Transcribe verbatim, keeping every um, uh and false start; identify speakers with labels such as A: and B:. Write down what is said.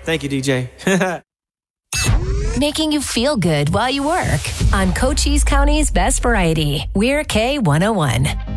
A: Thank you, D J.
B: Making you feel good while you work on Cochise County's Best Variety. We're K one oh one.